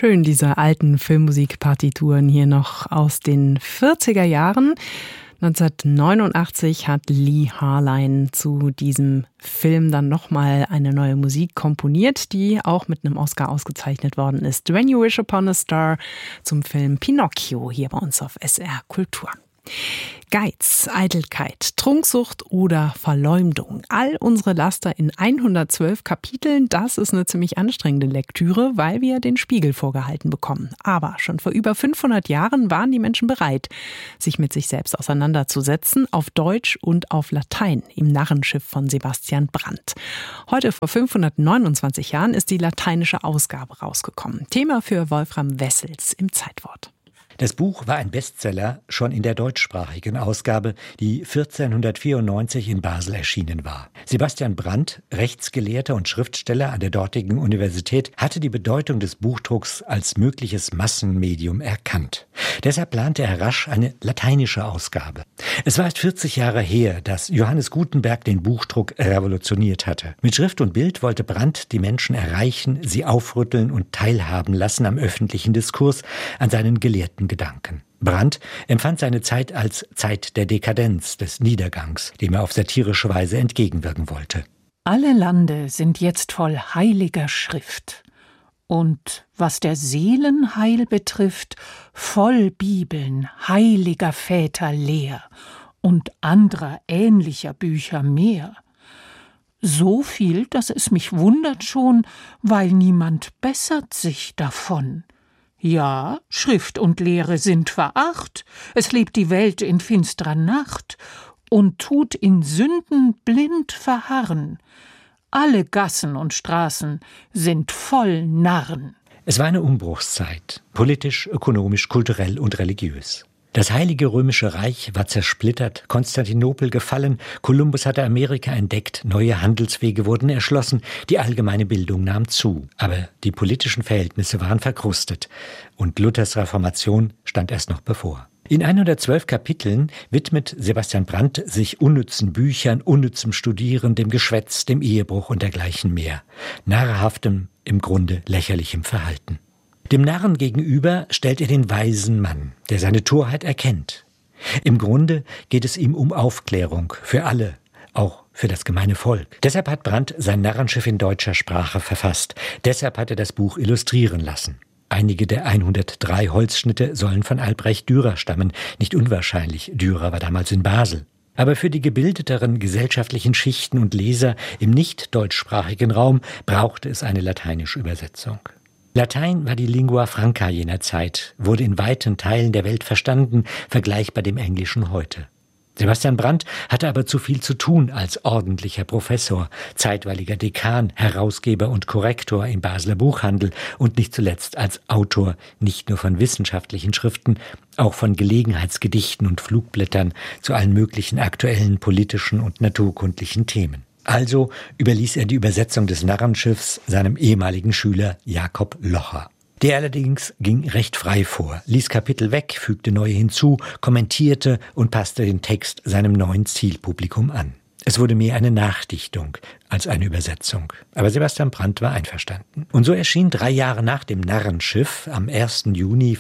Schön, diese alten Filmmusikpartituren hier noch aus den 40er Jahren. 1989 hat Lee Harline zu diesem Film dann nochmal eine neue Musik komponiert, die auch mit einem Oscar ausgezeichnet worden ist. When You Wish Upon a Star zum Film Pinocchio hier bei uns auf SR Kultur. Geiz, Eitelkeit, Trunksucht oder Verleumdung. All unsere Laster in 112 Kapiteln, das ist eine ziemlich anstrengende Lektüre, weil wir den Spiegel vorgehalten bekommen. Aber schon vor über 500 Jahren waren die Menschen bereit, sich mit sich selbst auseinanderzusetzen, auf Deutsch und auf Latein im Narrenschiff von Sebastian Brandt. Heute vor 529 Jahren ist die lateinische Ausgabe rausgekommen. Thema für Wolfram Wessels im Zeitwort. Das Buch war ein Bestseller schon in der deutschsprachigen Ausgabe, die 1494 in Basel erschienen war. Sebastian Brandt, Rechtsgelehrter und Schriftsteller an der dortigen Universität, hatte die Bedeutung des Buchdrucks als mögliches Massenmedium erkannt. Deshalb plante er rasch eine lateinische Ausgabe. Es war erst 40 Jahre her, dass Johannes Gutenberg den Buchdruck revolutioniert hatte. Mit Schrift und Bild wollte Brandt die Menschen erreichen, sie aufrütteln und teilhaben lassen am öffentlichen Diskurs, an seinen gelehrten Gedanken. Brandt empfand seine Zeit als Zeit der Dekadenz, des Niedergangs, dem er auf satirische Weise entgegenwirken wollte. Alle Lande sind jetzt voll heiliger Schrift. Und was der Seelenheil betrifft, voll Bibeln, heiliger Väter Lehr und anderer ähnlicher Bücher mehr. So viel, dass es mich wundert schon, weil niemand bessert sich davon. Ja, Schrift und Lehre sind veracht, es lebt die Welt in finsterer Nacht und tut in Sünden blind verharren. Alle Gassen und Straßen sind voll Narren. Es war eine Umbruchszeit, politisch, ökonomisch, kulturell und religiös. Das Heilige Römische Reich war zersplittert, Konstantinopel gefallen, Kolumbus hatte Amerika entdeckt, neue Handelswege wurden erschlossen, die allgemeine Bildung nahm zu. Aber die politischen Verhältnisse waren verkrustet und Luthers Reformation stand erst noch bevor. In 112 Kapiteln widmet Sebastian Brandt sich unnützen Büchern, unnützem Studieren, dem Geschwätz, dem Ehebruch und dergleichen mehr. Narrhaftem, im Grunde lächerlichem Verhalten. Dem Narren gegenüber stellt er den weisen Mann, der seine Torheit erkennt. Im Grunde geht es ihm um Aufklärung für alle, auch für das gemeine Volk. Deshalb hat Brandt sein Narrenschiff in deutscher Sprache verfasst. Deshalb hat er das Buch illustrieren lassen. Einige der 103 Holzschnitte sollen von Albrecht Dürer stammen. Nicht unwahrscheinlich, Dürer war damals in Basel. Aber für die gebildeteren gesellschaftlichen Schichten und Leser im nicht deutschsprachigen Raum brauchte es eine lateinische Übersetzung. Latein war die Lingua Franca jener Zeit, wurde in weiten Teilen der Welt verstanden, vergleichbar dem Englischen heute. Sebastian Brandt hatte aber zu viel zu tun als ordentlicher Professor, zeitweiliger Dekan, Herausgeber und Korrektor im Basler Buchhandel und nicht zuletzt als Autor nicht nur von wissenschaftlichen Schriften, auch von Gelegenheitsgedichten und Flugblättern zu allen möglichen aktuellen politischen und naturkundlichen Themen. Also überließ er die Übersetzung des Narrenschiffs seinem ehemaligen Schüler Jakob Locher. Der allerdings ging recht frei vor, ließ Kapitel weg, fügte neue hinzu, kommentierte und passte den Text seinem neuen Zielpublikum an. Es wurde mehr eine Nachdichtung als eine Übersetzung. Aber Sebastian Brandt war einverstanden. Und so erschien 3 Jahre nach dem Narrenschiff, am 1. Juni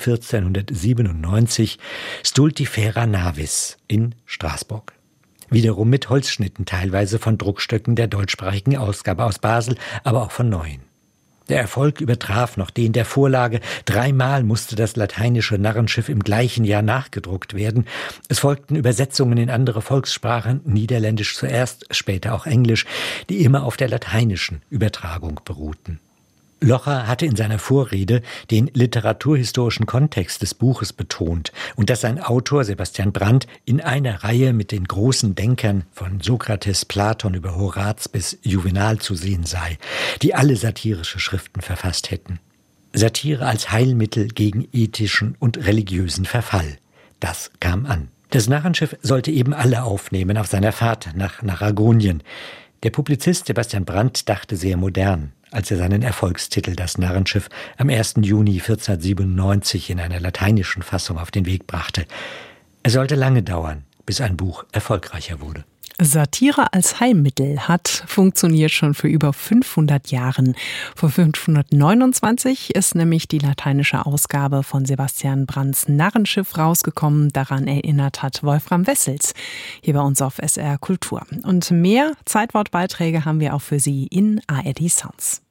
1497, Stultifera Navis in Straßburg. Wiederum mit Holzschnitten, teilweise von Druckstöcken der deutschsprachigen Ausgabe aus Basel, aber auch von neuen. Der Erfolg übertraf noch den der Vorlage. 3-mal musste das lateinische Narrenschiff im gleichen Jahr nachgedruckt werden. Es folgten Übersetzungen in andere Volkssprachen, Niederländisch zuerst, später auch Englisch, die immer auf der lateinischen Übertragung beruhten. Locher hatte in seiner Vorrede den literaturhistorischen Kontext des Buches betont und dass sein Autor Sebastian Brandt in einer Reihe mit den großen Denkern von Sokrates, Platon über Horaz bis Juvenal zu sehen sei, die alle satirische Schriften verfasst hätten. Satire als Heilmittel gegen ethischen und religiösen Verfall. Das kam an. Das Narrenschiff sollte eben alle aufnehmen auf seiner Fahrt nach Aragonien. Der Publizist Sebastian Brandt dachte sehr modern, als er seinen Erfolgstitel Das Narrenschiff am 1. Juni 1497 in einer lateinischen Fassung auf den Weg brachte. Es sollte lange dauern, bis ein Buch erfolgreicher wurde. Satire als Heilmittel hat funktioniert schon für über 500 Jahren. Vor 529 ist nämlich die lateinische Ausgabe von Sebastian Brants Narrenschiff rausgekommen. Daran erinnert hat Wolfram Wessels hier bei uns auf SR Kultur. Und mehr Zeitwortbeiträge haben wir auch für Sie in ARD Sounds.